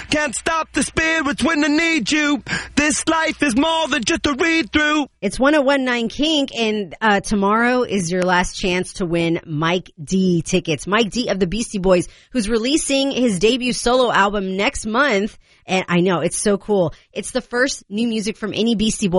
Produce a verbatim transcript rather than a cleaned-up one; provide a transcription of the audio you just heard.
Can't stop the spirits when I need you. This life is more than just a read through. It's one oh one point nine Kink, and uh tomorrow is your last chance to win Mike D tickets. Mike D of the Beastie Boys, who's releasing his debut solo album next month. And I know, it's so cool. It's the first new music from any Beastie Boy